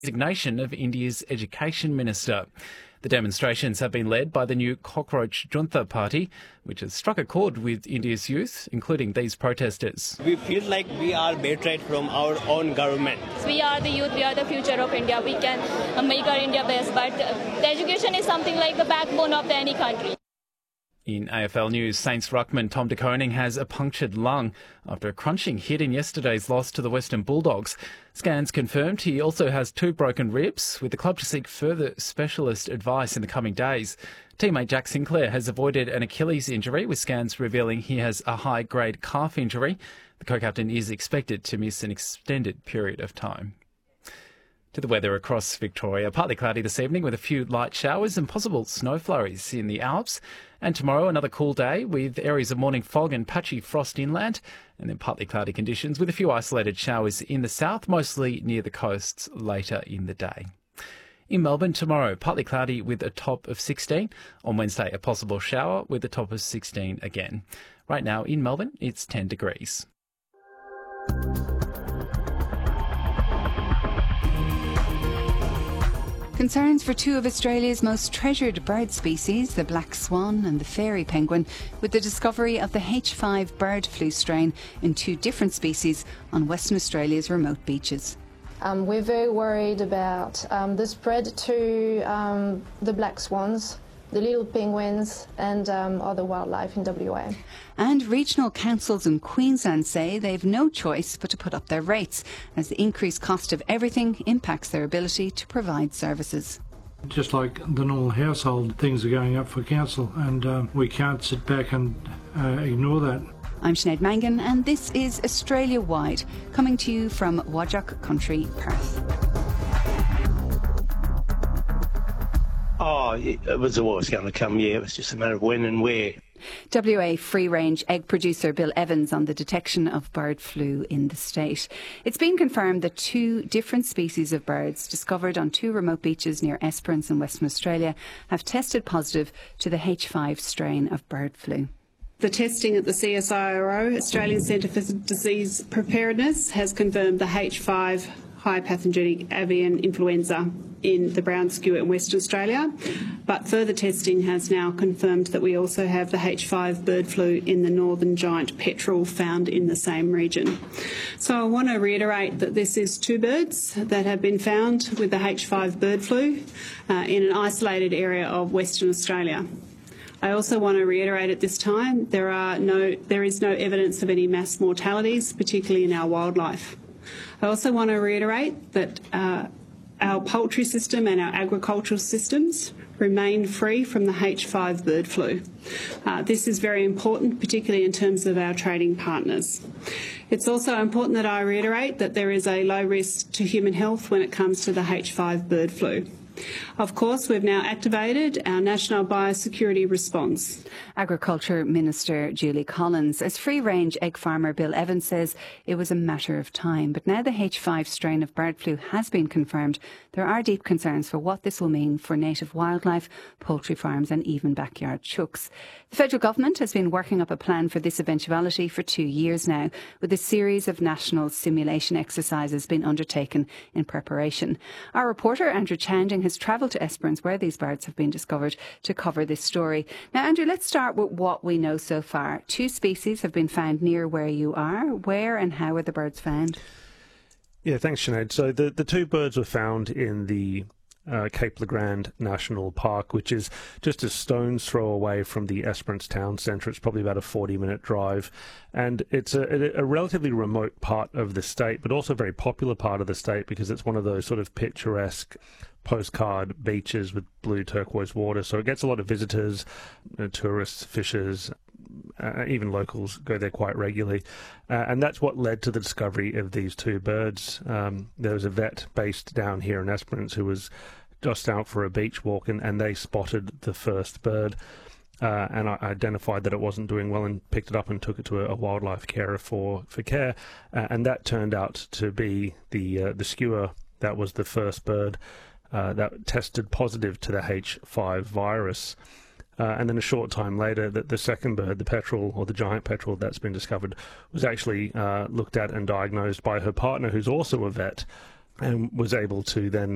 resignation of India's education minister. The demonstrations have been led by the new Cockroach Junta party, which has struck a chord with India's youth, including these protesters. We feel like we are betrayed from our own government. We are the youth, we are the future of India. We can make our India best, but the education is something like the backbone of any country. In AFL news, Saints ruckman Tom De Koning has a punctured lung after a crunching hit in yesterday's loss to the Western Bulldogs. Scans confirmed he also has 2 broken ribs, with the club to seek further specialist advice in the coming days. Teammate Jack Sinclair has avoided an Achilles injury, with scans revealing he has a high-grade calf injury. The co-captain is expected to miss an extended period of time. To the weather across Victoria, partly cloudy this evening with a few light showers and possible snow flurries in the Alps. And tomorrow, another cool day with areas of morning fog and patchy frost inland, and then partly cloudy conditions with a few isolated showers in the south, mostly near the coasts later in the day. In Melbourne tomorrow, partly cloudy with a top of 16. On Wednesday, a possible shower with a top of 16 again. Right now in Melbourne, it's 10 degrees. Concerns for 2 of Australia's most treasured bird species, the black swan and the fairy penguin, with the discovery of the H5 bird flu strain in 2 different species on Western Australia's remote beaches. We're very worried about the spread to the black swans, the little penguins and other wildlife in WA. And regional councils in Queensland say they've no choice but to put up their rates as the increased cost of everything impacts their ability to provide services. Just like the normal household, things are going up for council and we can't sit back and ignore that. I'm Sinead Mangan and this is Australia Wide, coming to you from Whadjuk Country, Perth. Oh, it was always going to come, yeah. It was just a matter of when and where. WA free-range egg producer Bill Evans on the detection of bird flu in the state. It's been confirmed that 2 different species of birds discovered on 2 remote beaches near Esperance in Western Australia have tested positive to the H5 strain of bird flu. The testing at the CSIRO, Australian Centre for Disease Preparedness, has confirmed the H5 high pathogenic avian influenza in the brown skua in Western Australia, but further testing has now confirmed that we also have the H5 bird flu in the northern giant petrel found in the same region. So I want to reiterate that this is 2 birds that have been found with the H5 bird flu in an isolated area of Western Australia. I also want to reiterate at this time there is no evidence of any mass mortalities, particularly in our wildlife. I also want to reiterate that our poultry system and our agricultural systems remain free from the H5 bird flu. This is very important, particularly in terms of our trading partners. It's also important that I reiterate that there is a low risk to human health when it comes to the H5 bird flu. Of course, we've now activated our National Biosecurity Response. Agriculture Minister Julie Collins. As free-range egg farmer Bill Evans says, it was a matter of time. But now the H5 strain of bird flu has been confirmed, there are deep concerns for what this will mean for native wildlife, poultry farms and even backyard chooks. The federal government has been working up a plan for this eventuality for 2 years now, with a series of national simulation exercises being undertaken in preparation. Our reporter Andrew Chanding has travelled to Esperance, where these birds have been discovered, to cover this story. Now, Andrew, let's start with what we know so far. 2 species have been found near where you are. Where and how are the birds found? Yeah, thanks, Sinead. So the 2 birds were found in the Cape Le Grand National Park, which is just a stone's throw away from the Esperance town centre. It's probably about a 40-minute drive, and it's a relatively remote part of the state, but also a very popular part of the state because it's one of those sort of picturesque postcard beaches with blue turquoise water. So it gets a lot of visitors, tourists, fishers, even locals go there quite regularly. And that's what led to the discovery of these 2 birds. There was a vet based down here in Esperance who was just out for a beach walk, and they spotted the first bird. And I identified that it wasn't doing well and picked it up and took it to a wildlife carer for care. And that turned out to be the skua. That was the first bird that tested positive to the H5 virus. And then a short time later, the second bird, the petrel, or the giant petrel that's been discovered, was actually looked at and diagnosed by her partner, who's also a vet, and was able to then